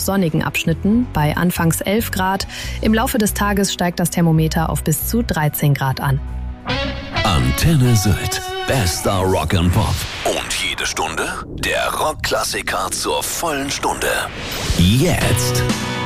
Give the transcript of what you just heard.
sonnigen Abschnitten bei anfangs 11 Grad. Im Laufe des Tages steigt das Thermometer auf bis zu 13 Grad an. Antenne Sylt. Bester Rock and Pop. Und jede Stunde der Rockklassiker zur vollen Stunde. Jetzt.